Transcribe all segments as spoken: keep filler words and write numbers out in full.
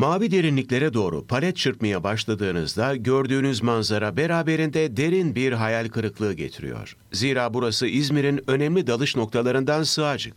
Mavi derinliklere doğru palet çırpmaya başladığınızda gördüğünüz manzara beraberinde derin bir hayal kırıklığı getiriyor. Zira burası İzmir'in önemli dalış noktalarından Sığacık.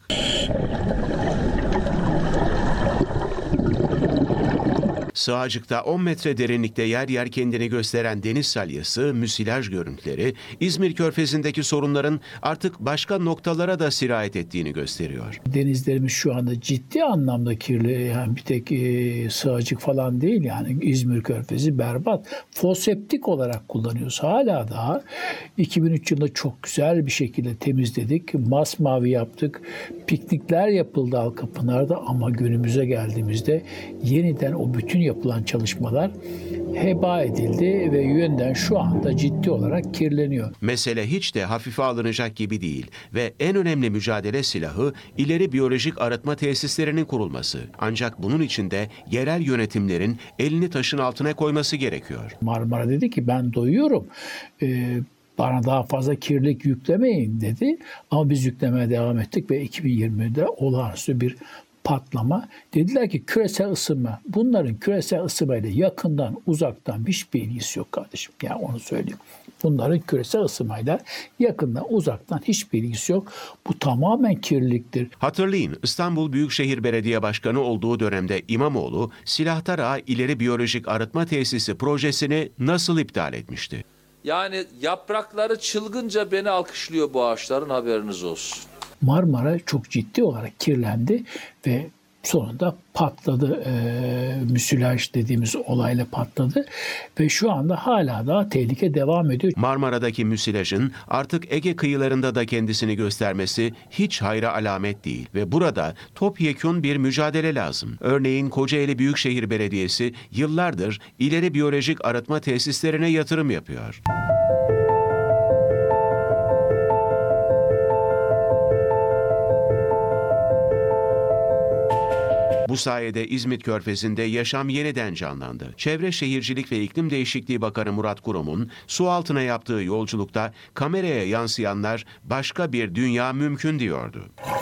Sığacık'ta on metre derinlikte yer yer kendini gösteren deniz salyası, müsilaj görüntüleri, İzmir Körfezi'ndeki sorunların artık başka noktalara da sirayet ettiğini gösteriyor. Denizlerimiz şu anda ciddi anlamda kirli. Yani bir tek e, Sığacık falan değil, yani İzmir Körfezi berbat. Foseptik olarak kullanıyoruz. Hala daha iki bin üç yılında çok güzel bir şekilde temizledik. Masmavi yaptık. Piknikler yapıldı Halkapınar'da ama günümüze geldiğimizde yeniden o bütün yapılan çalışmalar heba edildi ve yönden şu anda ciddi olarak kirleniyor. Mesele hiç de hafife alınacak gibi değil ve en önemli mücadele silahı ileri biyolojik arıtma tesislerinin kurulması. Ancak bunun için de yerel yönetimlerin elini taşın altına koyması gerekiyor. Marmara dedi ki ben doyuyorum. Ee, Bana daha fazla kirlilik yüklemeyin dedi. Ama biz yüklemeye devam ettik ve iki bin yirmide olağanüstü bir patlama. Dediler ki küresel ısınma. Bunların küresel ısınmayla yakından uzaktan hiçbir ilgisi yok kardeşim. Yani onu söyleyeyim. Bunların küresel ısınmayla yakından uzaktan hiçbir ilgisi yok. Bu tamamen kirliliktir. Hatırlayın, İstanbul Büyükşehir Belediye Başkanı olduğu dönemde İmamoğlu, Silahtar İleri Biyolojik Arıtma Tesisi projesini nasıl iptal etmişti? Yani yaprakları çılgınca beni alkışlıyor bu ağaçların, haberiniz olsun. Marmara çok ciddi olarak kirlendi ve sonunda patladı. E, müsilaj dediğimiz olayla patladı ve şu anda hala daha tehlike devam ediyor. Marmara'daki müsilajın artık Ege kıyılarında da kendisini göstermesi hiç hayra alamet değil ve burada topyekün bir mücadele lazım. Örneğin Kocaeli Büyükşehir Belediyesi yıllardır ileri biyolojik arıtma tesislerine yatırım yapıyor. Bu sayede İzmit Körfezi'nde yaşam yeniden canlandı. Çevre Şehircilik ve İklim Değişikliği Bakanı Murat Kurum'un su altına yaptığı yolculukta kameraya yansıyanlar başka bir dünya mümkün diyordu.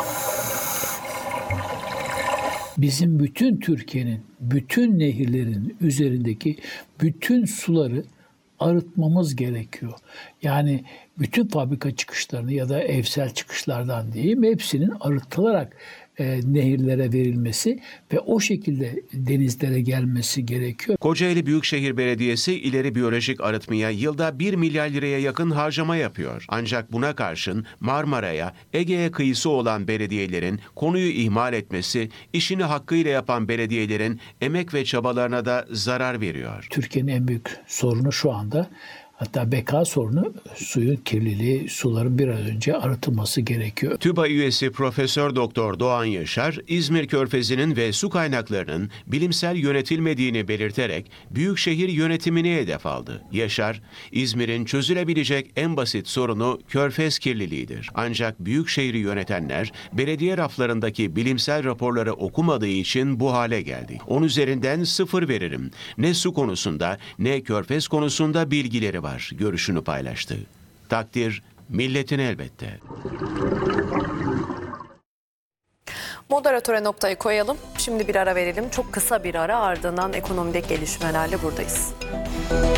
Bizim bütün Türkiye'nin, bütün nehirlerin üzerindeki bütün suları arıtmamız gerekiyor. Yani bütün fabrika çıkışlarını ya da evsel çıkışlardan diyeyim, hepsinin arıtılarak e, nehirlere verilmesi ve o şekilde denizlere gelmesi gerekiyor. Kocaeli Büyükşehir Belediyesi ileri biyolojik arıtmaya yılda bir milyar liraya yakın harcama yapıyor. Ancak buna karşın Marmara'ya, Ege'ye kıyısı olan belediyelerin konuyu ihmal etmesi, işini hakkıyla yapan belediyelerin emek ve çabalarına da zarar veriyor. Türkiye'nin en büyük sorunu şu anda, hatta beka sorunu, suyun kirliliği, suların bir an önce arıtılması gerekiyor. TÜBA üyesi Profesör Doktor Doğan Yaşar, İzmir Körfezi'nin ve su kaynaklarının bilimsel yönetilmediğini belirterek büyükşehir yönetimini hedef aldı. Yaşar, İzmir'in çözülebilecek en basit sorunu körfez kirliliğidir. Ancak büyükşehiri yönetenler belediye raflarındaki bilimsel raporları okumadığı için bu hale geldi. On üzerinden sıfır veririm. Ne su konusunda ne körfez konusunda bilgileri var görüşünü paylaştı. Takdir milletin elbette. Moderatöre noktayı koyalım. Şimdi bir ara verelim. Çok kısa bir ara, ardından ekonomideki gelişmelerle buradayız.